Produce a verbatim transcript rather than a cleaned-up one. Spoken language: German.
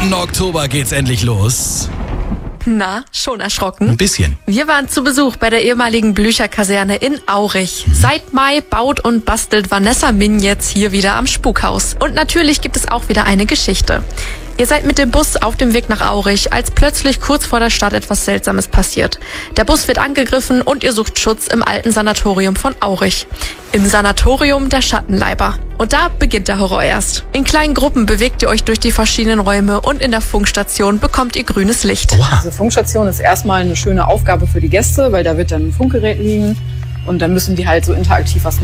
vierten Oktober geht's endlich los. Na, schon erschrocken? Ein bisschen. Wir waren zu Besuch bei der ehemaligen Blücher-Kaserne in Aurich. Mhm. Seit Mai baut und bastelt Vanessa Min jetzt hier wieder am Spukhaus. Und natürlich gibt es auch wieder eine Geschichte. Ihr seid mit dem Bus auf dem Weg nach Aurich, als plötzlich kurz vor der Stadt etwas Seltsames passiert. Der Bus wird angegriffen und ihr sucht Schutz im alten Sanatorium von Aurich. Im Sanatorium der Schattenleiber. Und da beginnt der Horror erst. In kleinen Gruppen bewegt ihr euch durch die verschiedenen Räume und in der Funkstation bekommt ihr grünes Licht. Wow. Diese Funkstation ist erstmal eine schöne Aufgabe für die Gäste, weil da wird dann ein Funkgerät liegen und dann müssen die halt so interaktiv was